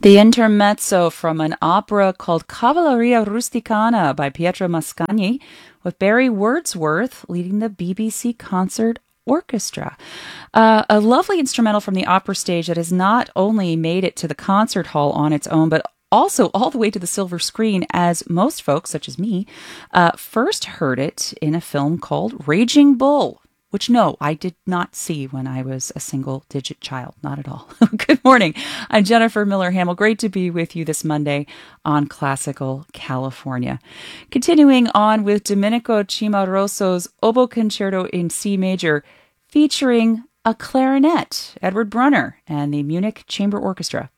The intermezzo from an opera called Cavalleria Rusticana by Pietro Mascagni, with Barry Wordsworth leading the BBC Concert Orchestra. A lovely instrumental from the opera stage that has not only made it to the concert hall on its own, but also all the way to the silver screen, as most folks, such as me, first heard it in a film called Raging Bull, which, no, I did not see when I was a single-digit child. Not at all. Good morning. I'm Jennifer Miller-Hamill. Great to be with you this Monday on Classical California. Continuing on with Domenico Cimaroso's Oboe Concerto in C Major, featuring a clarinet, Edward Brunner, and the Munich Chamber Orchestra.